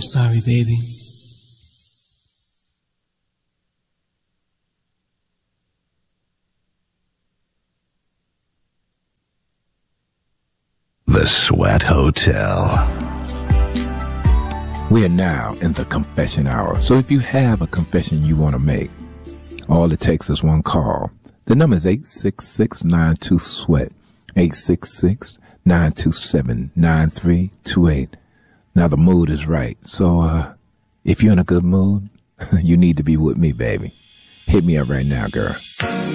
sorry, baby. The Sweat Hotel. We are now in the confession hour. So if you have a confession you want to make, all it takes is one call. The number is 866-92-SWEAT, 866-927-9328. Now the mood is right. So if you're in a good mood, you need to be with me, baby. Hit me up right now, girl.